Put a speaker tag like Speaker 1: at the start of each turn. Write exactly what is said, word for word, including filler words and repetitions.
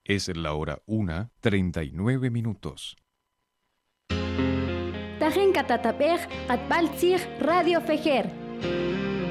Speaker 1: Es la hora una, treinta y nueve minutos.
Speaker 2: Tajen katatapej, atbaltzig Radio Fejer.